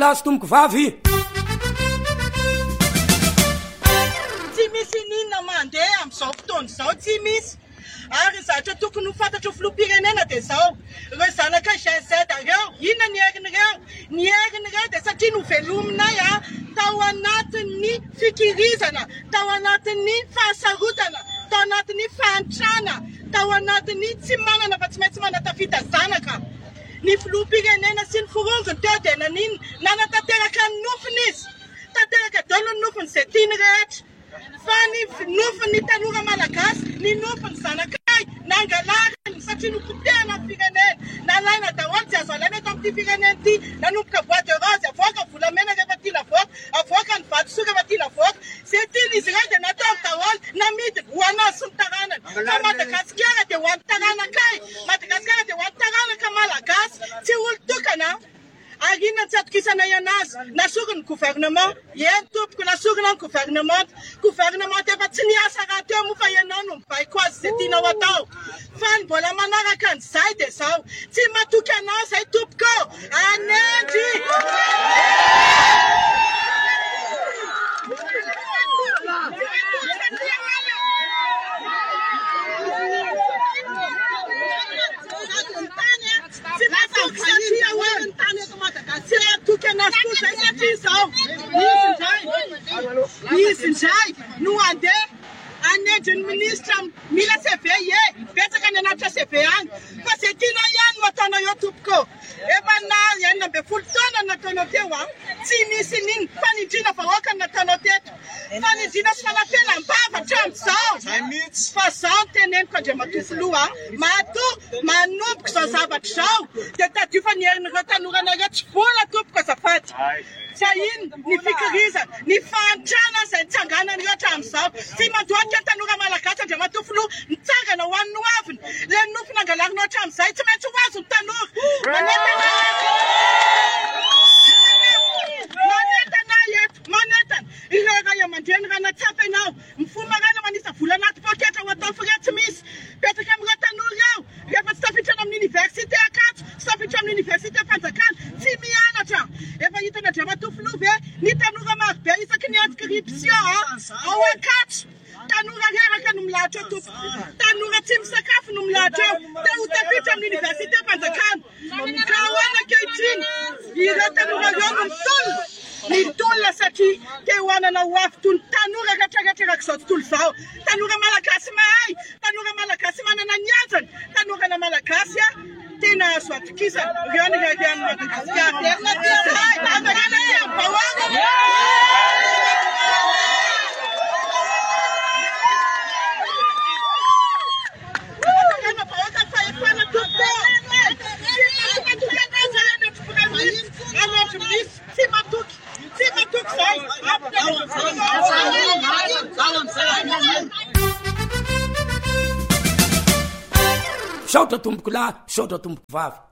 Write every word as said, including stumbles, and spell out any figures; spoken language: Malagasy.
lasy tomboko vavy. Tsy misy ninona mandeha am'izao fotoana izao, tsy misy. Ary zatra tokony ho fantatro filoham-pirenena dia izao. Ireo zanaka Z Z ireo, inona ny herin'ireo? Ny herin'ireo dia satria novelominay a tao anatin'ny fikirizana, tao anatin'ny fahasarotana, tao anatin'ny fahantrana, tao anatin'ny tsy manana fa tsy maintsy manatafita zanaka. Ny filoham-pirenena sy ny foronjony teo dia nanino nanatanteraka ny nofiny izy. Tanteraka daholo ny nofiny izay tiany rehetra. Fa ny nofin'ny tanora malagasy, ny nofin'ny zanakay, nangalariny satria nopotehana ny firenena. Nalaina daholo tsy azo alaina eto amin'ity firenena ity. Nanomboka bois de rose, avoaka volamena rehefa tiana avoaka, avoaka ny vatosoa rehefa tiana avoaka. Izay tiany izy ireo dia natao daholo namidiny ho anazy sy ny taranany. Fa Madagasikara dia ho an'ny taranakay, Madagasikara dia ho an'ny taranaka malagasy, tsy olo-tokana. Ary inona tsy atokisana ianazy, nasoro ny gouvernement, eny tompoko nasorona ny gouvernement, gouvernement efa tsy niasa raha teo moa fa ianao no mibaiko azy izay tianao atao. Fa ny mbola manaraka an'izay dia izao, tsy matoky anao izay tompoko, anendy! Izy indray no andeha anenjy ny ministra mila C V ie, betsaka ny anatitra C V any. Fa izay tianao ihany no ataonao eo tompoko. Efa na enina ambin'ny folo taona no nataonao teo a, tsy misy nino fanindriana vahoaka no nataonao teto. Fanindriana sy fanapelam-bava hatramin'izao. Fa izao no teneniko Andriamatoa mato manomboka izao zavatra izao dia tadiofa ny herin'ireo tanoranareo tsy vola tompoko azafady. Fa ino ny fikirizana, ny fahantrana izay nitsanganany eo hatramin'izao. Tsy mandohatra ny tanora malagasy Andriamatoa filoha nitsangana ho an'ny hoaviny. Ilay nofy nangalarinao hatramin'izay tsy maintsy ho azo ny tanora. Manentana manentana eto, manentana. Ireo ray aman-dreny raha natsapa ianao, mifomarana manisa vola anaty poketra ho atao frais tsy misy. Petraka amin'ireo tanora ireo, rehefa tsy tafitrana amin'ny université Ankatso, tsy tafitra amin'ny université Fanjakana, tsy mianatra. Efa hitana Andriamatoa filoha ve ny tanora marobe isaky ny inscription ao Ankatso. Tanora reraka no milahatra eo tompoko. Tanora tsy misakafo no milahatra eo. Te ho tafitra amin'ny université Fanjakana. Ka ahoana ankehitriny, ireo tanora ireo no mitolona. Mitolona satria te ho anana ho avy toy ny tanora rehetrarehetra izao tontolo izao. Tanora malagasy mahay, tanora malagasy manana ny azany, tanora malagasy tena azo atokisana. Ireo ny reheran'ny Madagasikara. Izay, amarana ty amin'ny vahoaka. Saotra tomboko lahy, saotra tomboko vavy.